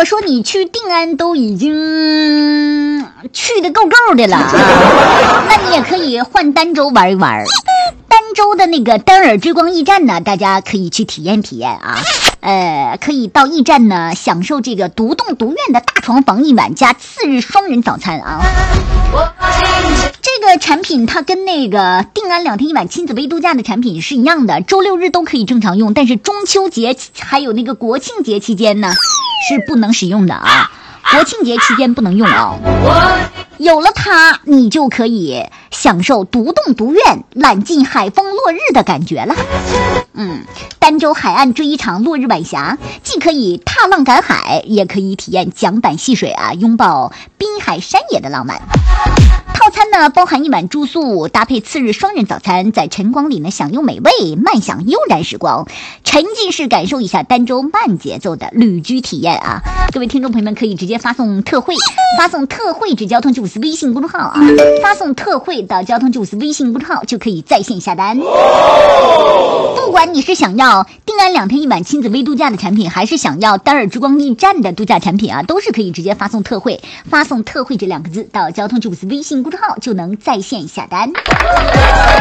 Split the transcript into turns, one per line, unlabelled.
说你去定安都已经去的够够的了，那你也可以换儋州玩一玩。儋州的那个丹尔追光驿站呢，大家可以去体验体验啊。可以到驿站呢享受这个独栋独院的大床房一晚加次日双人早餐啊。这个产品它跟那个定安2天1晚亲子微度假的产品是一样的，周6日都可以正常用，但是中秋节还有那个国庆节期间呢是不能使用的啊。国庆节期间不能用啊。有了它，你就可以享受独栋独院、揽尽海风落日的感觉了。儋州海岸追一场落日晚霞，既可以踏浪赶海，也可以体验桨板戏水啊，拥抱滨海山野的浪漫。套餐呢包含1晚住宿，搭配次日双人早餐，在晨光里呢享用美味，慢享悠然时光，沉浸式感受一下儋州慢节奏的旅居体验啊！各位听众朋友们可以直接发送特惠至交通954微信公众号啊，发送特惠到交通954微信公众号就可以在线下单。不管你是想要定安2天1晚亲子微度假的产品，还是想要丹尔之光驿站的度假产品啊，都是可以直接发送特惠这2个字到交通954微信公众号就能在线下单。